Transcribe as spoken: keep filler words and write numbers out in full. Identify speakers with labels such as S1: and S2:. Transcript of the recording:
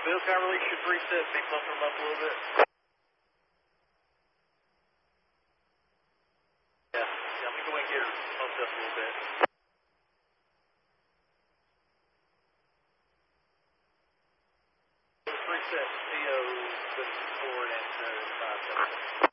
S1: Bill, can I release your three sets? Be pumping them up a little bit. Yeah, yeah, let me go and get her pumped up a little bit. Three sets, P O, forward and uh, five seven.